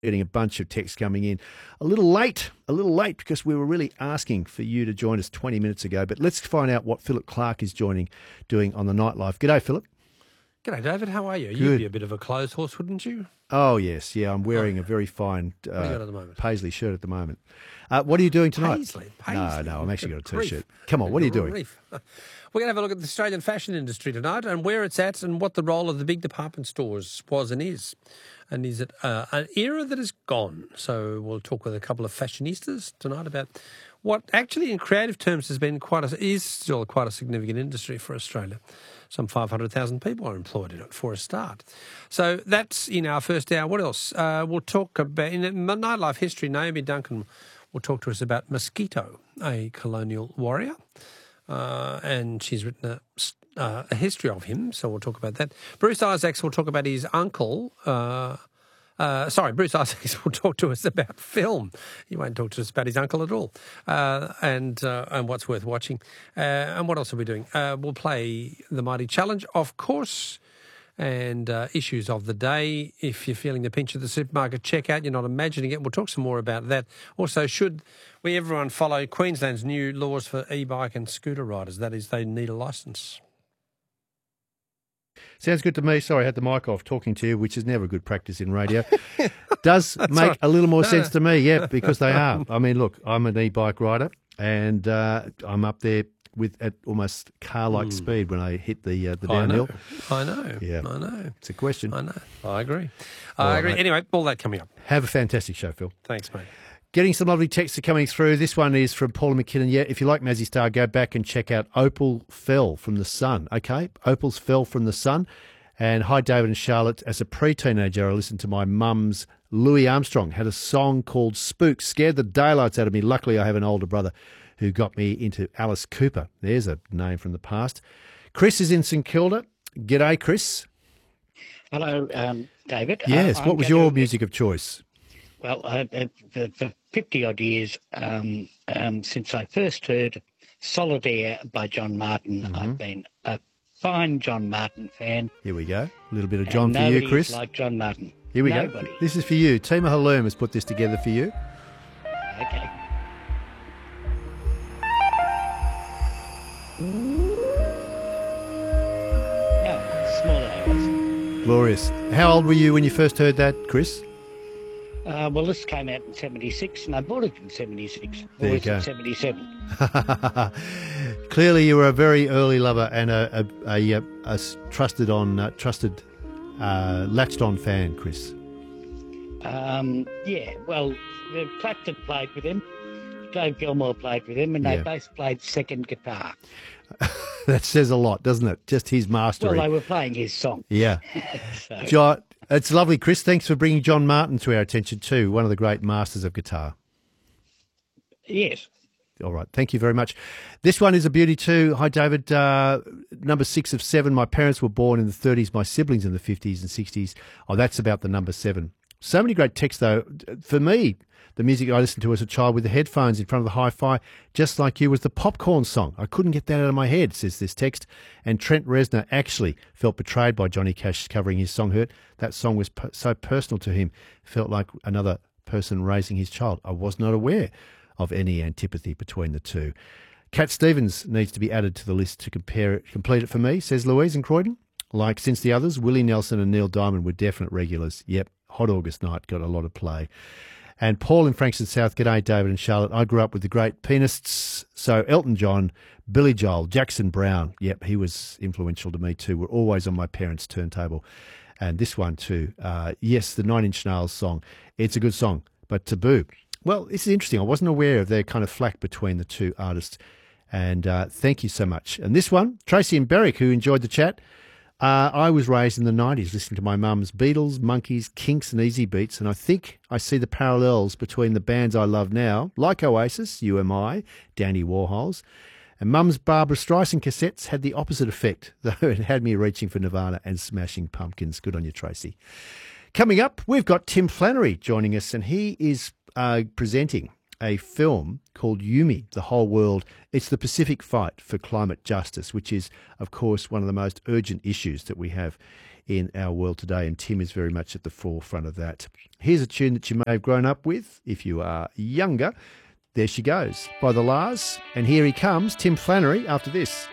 getting a bunch of texts coming in. A little late because we were really asking for you to join us 20 minutes ago. But let's find out what Philip Clark is doing on the Nightlife. G'day, Philip. G'day, David. How are you? Good. You'd be a bit of a clothes horse, wouldn't you? Oh, yes. Yeah, I'm wearing a very fine What do you got at the moment? Paisley shirt at the moment. What are you doing tonight? Paisley? No, I'm actually got a Grief. T-shirt. Come on, what are you doing? Grief. We're going to have a look at the Australian fashion industry tonight and where it's at and what the role of the big department stores was and is. And is it an era that is gone? So we'll talk with a couple of fashionistas tonight about what actually in creative terms is still quite a significant industry for Australia. Some 500,000 people are employed in it for a start. So that's in our first hour. What else? We'll talk about, in Nightlife history, Naomi Duncan will talk to us about Mosquito, a colonial warrior. And she's written a history of him, so we'll talk about that. Bruce Isaacs will talk about his uncle. Bruce Isaacs will talk to us about film. He won't talk to us about his uncle at all, and what's worth watching. And what else are we doing? We'll play the Mighty Challenge, of course, and issues of the day. If you're feeling the pinch at the supermarket checkout, you're not imagining it, we'll talk some more about that. Also, should everyone follow Queensland's new laws for e-bike and scooter riders? That is, they need a licence. Sounds good to me. Sorry, I had the mic off talking to you, which is never good practice in radio. Does make a little more sense to me, yeah, because they are. I mean, look, I'm an e-bike rider, and I'm up there at almost car-like speed when I hit the downhill. I know. Yeah. I know. It's a question. I know. I agree. All I right, agree. mate. Anyway, all that coming up. Have a fantastic show, Phil. Thanks, mate. Getting some lovely texts are coming through. This one is from Paula McKinnon. Yeah, if you like Mazzy Star, go back and check out Opal Fell from the Sun. Okay, Opal's Fell from the Sun. And hi, David and Charlotte. As a pre-teenager, I listened to my mum's Louis Armstrong. Had a song called Spook. Scared the daylights out of me. Luckily, I have an older brother who got me into Alice Cooper. There's a name from the past. Chris is in St Kilda. G'day, Chris. Hello, David. Yes, what was your music of choice? Well, for 50-odd years, since I first heard Solitaire by John Martin, I've been a fine John Martin fan. Here we go. A little bit of John for you, Nobody's Chris. like John Martin. Here we Nobody. go. This is for you. Tima Halloum has put this together for you. Okay. No, small hours. Glorious. How old were you when you first heard that, Chris? Well, this came out in 76, and I bought it in 76. There or you was go. it 77? Clearly, you were a very early lover and a latched-on fan, Chris. Yeah, well, Clapton played with him, Dave Gilmour played with him, and they both played second guitar. That says a lot, doesn't it? Just his mastery. Well, they were playing his song. Yeah. So, John, it's lovely, Chris. Thanks for bringing John Martin to our attention too, one of the great masters of guitar. yes. All right. Thank you very much. This one is a beauty too. Hi, David. Number 6 of 7. My parents were born in the 30s. My siblings in the 50s and 60s. Oh, that's about the number 7. So many great texts, though. For me, the music I listened to as a child with the headphones in front of the hi-fi, just like you, was the Popcorn song. I couldn't get that out of my head, says this text. And Trent Reznor actually felt betrayed by Johnny Cash covering his song Hurt. That song was so personal to him. Felt like another person raising his child. I was not aware of any antipathy between the two. Cat Stevens needs to be added to the list to complete it for me, says Louise in Croydon. Like Since the Others, Willie Nelson and Neil Diamond were definite regulars. Yep, Hot August Night got a lot of play. And Paul in Frankston South, g'day David and Charlotte. I grew up with the great pianists, so Elton John, Billy Joel, Jackson Browne. Yep, he was influential to me too. Were always on my parents' turntable. And this one too. Yes, the Nine Inch Nails song. It's a good song, but Taboo. Well, this is interesting. I wasn't aware of their kind of flack between the two artists. And thank you so much. And this one, Tracy and Berwick, who enjoyed the chat. I was raised in the 90s listening to my mum's Beatles, Monkees, Kinks and Easy Beats, and I think I see the parallels between the bands I love now, like Oasis, UMI, Dandy Warhols, and mum's Barbara Streisand cassettes had the opposite effect, though it had me reaching for Nirvana and Smashing Pumpkins. Good on you, Tracy. Coming up, we've got Tim Flannery joining us, and he is presenting a film called Yumi, The Whole World. It's the Pacific fight for climate justice, which is, of course, one of the most urgent issues that we have in our world today, and Tim is very much at the forefront of that. Here's a tune that you may have grown up with if you are younger. There She Goes by the Lars, and here he comes, Tim Flannery, after this.